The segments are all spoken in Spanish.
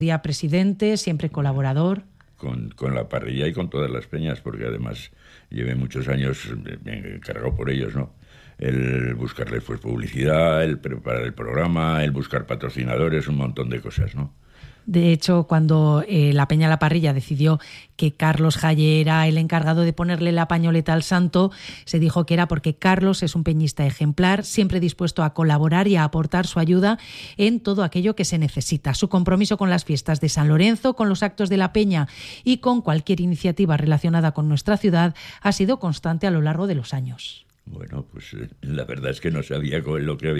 Día presidente, siempre colaborador. Con la parrilla y con todas las peñas, porque además llevé muchos años encargado por ellos, ¿no? El buscarles pues publicidad, el preparar el programa, el buscar patrocinadores, un montón de cosas, ¿no? De hecho, cuando la Peña La Parrilla decidió que Carlos Jaye era el encargado de ponerle la pañoleta al santo, se dijo que era porque Carlos es un peñista ejemplar, siempre dispuesto a colaborar y a aportar su ayuda en todo aquello que se necesita. Su compromiso con las fiestas de San Lorenzo, con los actos de la Peña y con cualquier iniciativa relacionada con nuestra ciudad ha sido constante a lo largo de los años. Bueno, pues la verdad es que no sabía lo que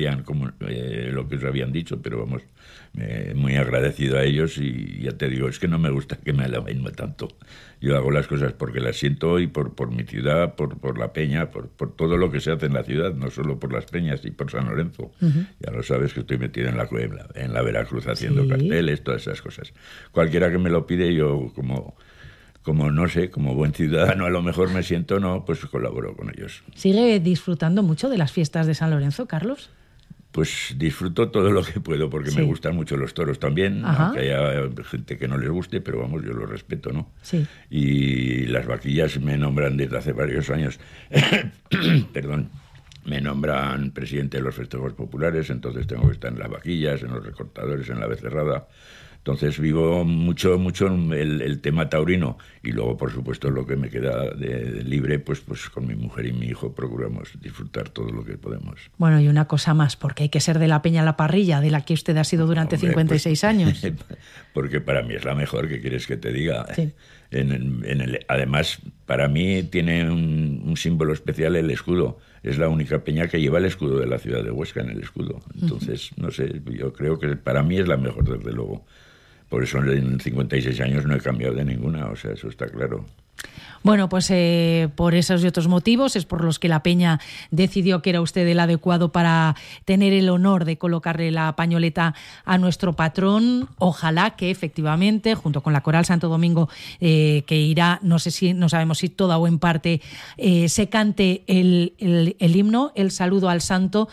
os habían dicho, pero vamos, muy agradecido a ellos y ya te digo, es que no me gusta que me alaben tanto. Yo hago las cosas porque las siento y por mi ciudad, por la peña, por todo lo que se hace en la ciudad, no solo por las peñas y por San Lorenzo. Uh-huh. Ya lo sabes que estoy metido en la Veracruz haciendo carteles, todas esas cosas. Cualquiera que me lo pide, yo como no sé, como buen ciudadano a lo mejor me siento, pues colaboro con ellos. ¿Sigue disfrutando mucho de las fiestas de San Lorenzo, Carlos? Pues disfruto todo lo que puedo porque me gustan mucho los toros también, ajá, aunque haya gente que no les guste, pero vamos, yo lo respeto, ¿no? Sí. Y las vaquillas me nombran desde hace varios años, perdón, me nombran presidente de los festejos populares, entonces tengo que estar en las vaquillas, en los recortadores, en la becerrada. Entonces vivo mucho el tema taurino y luego, por supuesto, lo que me queda de libre, pues con mi mujer y mi hijo procuramos disfrutar todo lo que podemos. Bueno, y una cosa más, porque hay que ser de la Peña La Parrilla, de la que usted ha sido durante 56 años. Porque para mí es la mejor, ¿qué quieres que te diga? Sí. Además, para mí tiene un símbolo especial el escudo. Es la única peña que lleva el escudo de la ciudad de Huesca en el escudo. Entonces, no sé, yo creo que para mí es la mejor, desde luego. Por eso en 56 años no he cambiado de ninguna, o sea, eso está claro. Bueno, pues por esos y otros motivos es por los que la Peña decidió que era usted el adecuado para tener el honor de colocarle la pañoleta a nuestro patrón. Ojalá que efectivamente, junto con la Coral Santo Domingo, que irá, no sabemos si toda o en parte, se cante el himno, el saludo al santo.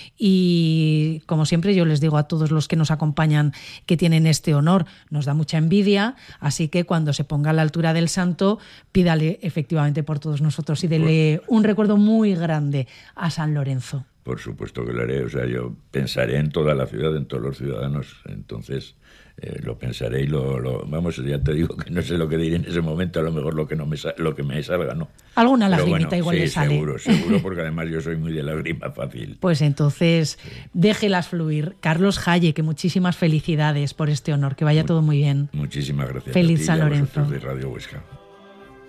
Y como siempre yo les digo a todos los que nos acompañan que tienen este honor, nos da mucha envidia, así que cuando se ponga a la altura del santo, pídale efectivamente por todos nosotros y dele un recuerdo muy grande a San Lorenzo. Por supuesto que lo haré, o sea, yo pensaré en toda la ciudad, en todos los ciudadanos, entonces lo pensaré y vamos, ya te digo que no sé lo que diré en ese momento, a lo mejor lo que me salga, ¿no? Alguna lagrimita igual le sale. Seguro, porque además yo soy muy de lágrima fácil. Pues entonces, déjelas fluir. Carlos Jaye, que muchísimas felicidades por este honor, que vaya todo muy bien. Muchísimas gracias. Feliz San Lorenzo. De Radio Huesca.